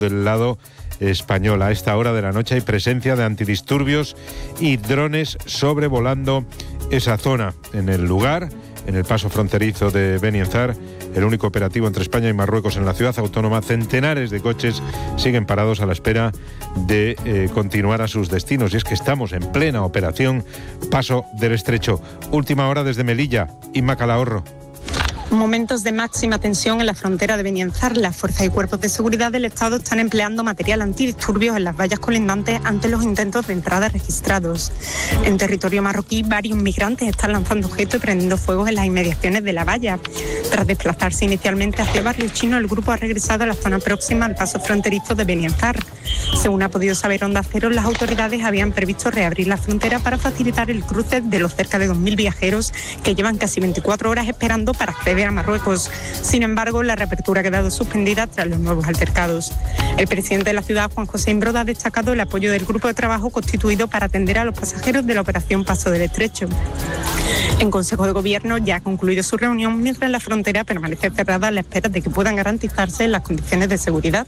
del lado español. A esta hora de la noche hay presencia de antidisturbios y drones sobrevolando esa zona. En el lugar, en el paso fronterizo de Benienzar, el único operativo entre España y Marruecos en la ciudad autónoma, centenares de coches siguen parados a la espera de continuar a sus destinos. Y es que estamos en plena operación Paso del Estrecho. Última hora desde Melilla, Inma Calahorro. Momentos de máxima tensión en la frontera de Benienzar. Las fuerzas y cuerpos de seguridad del Estado están empleando material antidisturbios en las vallas colindantes ante los intentos de entrada registrados. En territorio marroquí, varios migrantes están lanzando objetos y prendiendo fuegos en las inmediaciones de la valla. Tras desplazarse inicialmente hacia el barrio chino, el grupo ha regresado a la zona próxima al paso fronterizo de Benienzar. Según ha podido saber Onda Cero, las autoridades habían previsto reabrir la frontera para facilitar el cruce de los cerca de 2.000 viajeros que llevan casi 24 horas esperando para acceder a Marruecos. Sin embargo, la reapertura ha quedado suspendida tras los nuevos altercados. El presidente de la ciudad, Juan José Imbroda, ha destacado el apoyo del grupo de trabajo constituido para atender a los pasajeros de la operación Paso del Estrecho. En Consejo de Gobierno ya ha concluido su reunión, mientras la frontera permanece cerrada a la espera de que puedan garantizarse las condiciones de seguridad.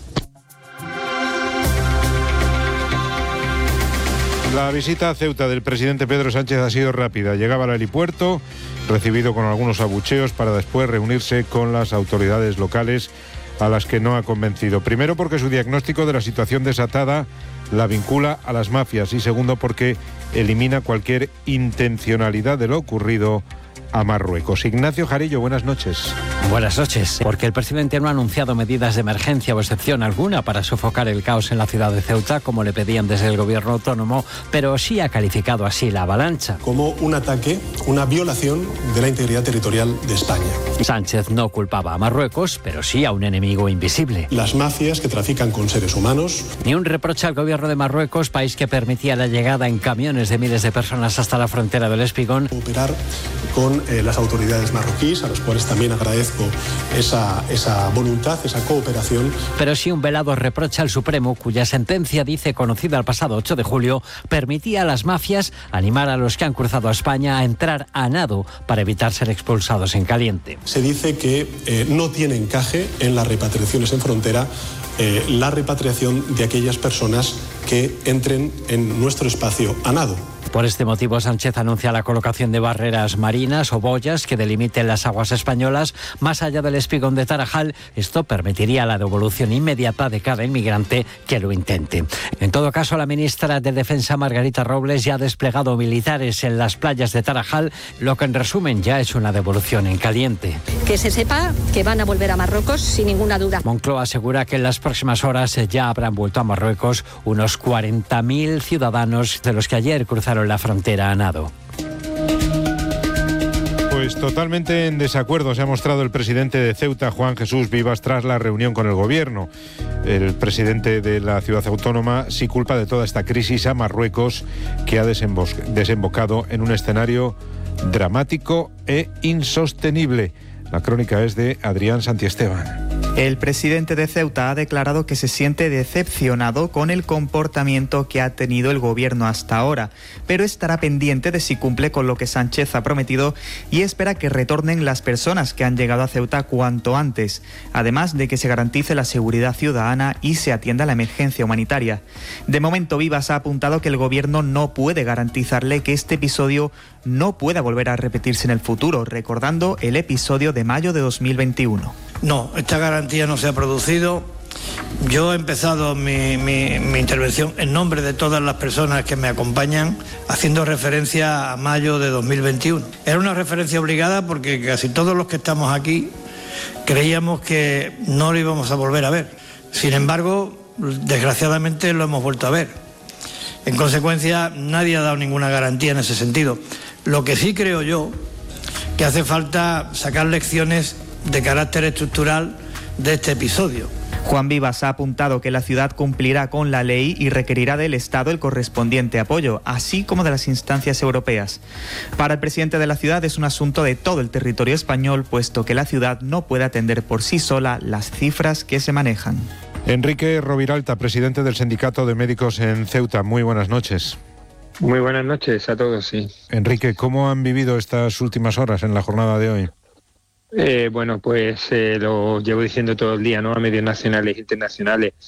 La visita a Ceuta del presidente Pedro Sánchez ha sido rápida. Llegaba al aeropuerto, recibido con algunos abucheos, para después reunirse con las autoridades locales, a las que no ha convencido. Primero, porque su diagnóstico de la situación desatada la vincula a las mafias, y segundo, porque elimina cualquier intencionalidad de lo ocurrido a Marruecos. Ignacio Jarillo, buenas noches. Buenas noches. Porque el presidente no ha anunciado medidas de emergencia o excepción alguna para sofocar el caos en la ciudad de Ceuta, como le pedían desde el gobierno autónomo, pero sí ha calificado así la avalancha como un ataque, una violación de la integridad territorial de España. Sánchez no culpaba a Marruecos, pero sí a un enemigo invisible. Las mafias que trafican con seres humanos. Ni un reproche al gobierno de Marruecos, país que permitía la llegada en camiones de miles de personas hasta la frontera del Espigón. Operar con las autoridades marroquíes, a las cuales también agradezco esa voluntad, esa cooperación. Pero sí un velado reproche al Supremo, cuya sentencia, dice, conocida el pasado 8 de julio, permitía a las mafias animar a los que han cruzado a España a entrar a nado para evitar ser expulsados en caliente. Se dice que no tiene encaje en las repatriaciones en frontera la repatriación de aquellas personas que entren en nuestro espacio a nado. Por este motivo, Sánchez anuncia la colocación de barreras marinas o boyas que delimiten las aguas españolas más allá del espigón de Tarajal. Esto permitiría la devolución inmediata de cada inmigrante que lo intente. En todo caso, la ministra de Defensa, Margarita Robles, ya ha desplegado militares en las playas de Tarajal, lo que en resumen ya es una devolución en caliente. Que se sepa que van a volver a Marruecos sin ninguna duda. Moncloa asegura que en las próximas horas ya habrán vuelto a Marruecos unos 40.000 ciudadanos, de los que ayer cruzaron la frontera a nado. Pues totalmente en desacuerdo se ha mostrado el presidente de Ceuta, Juan Jesús Vivas, tras la reunión con el gobierno. El presidente de la ciudad autónoma sí culpa de toda esta crisis a Marruecos, que ha desembocado en un escenario dramático e insostenible. La crónica es de Adrián Santiesteban. El presidente de Ceuta ha declarado que se siente decepcionado con el comportamiento que ha tenido el gobierno hasta ahora, pero estará pendiente de si cumple con lo que Sánchez ha prometido y espera que retornen las personas que han llegado a Ceuta cuanto antes, además de que se garantice la seguridad ciudadana y se atienda la emergencia humanitaria. De momento, Vivas ha apuntado que el gobierno no puede garantizarle que este episodio no pueda volver a repetirse en el futuro, recordando el episodio de mayo de 2021. No, esta garantía no se ha producido. Yo he empezado mi intervención en nombre de todas las personas que me acompañan, haciendo referencia a mayo de 2021. Era una referencia obligada porque casi todos los que estamos aquí creíamos que no lo íbamos a volver a ver. Sin embargo, desgraciadamente lo hemos vuelto a ver. En consecuencia, nadie ha dado ninguna garantía en ese sentido. Lo que sí creo yo, que hace falta sacar lecciones de carácter estructural de este episodio. Juan Vivas ha apuntado que la ciudad cumplirá con la ley y requerirá del Estado el correspondiente apoyo, así como de las instancias europeas. Para el presidente de la ciudad es un asunto de todo el territorio español, puesto que la ciudad no puede atender por sí sola las cifras que se manejan. Enrique Roviralta, presidente del Sindicato de Médicos en Ceuta. Muy buenas noches. Muy buenas noches a todos, sí. Enrique, ¿cómo han vivido estas últimas horas en la jornada de hoy? Bueno, pues lo llevo diciendo todo el día, ¿no? A medios nacionales e internacionales.